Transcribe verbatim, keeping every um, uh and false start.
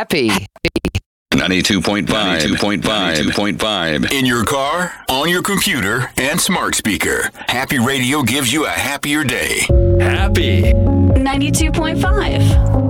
happy. ninety-two point five, ninety-two point five, ninety-two point five. In your car, on your computer, and smart speaker. Happy Radio gives you a happier day. Happy. ninety-two point five.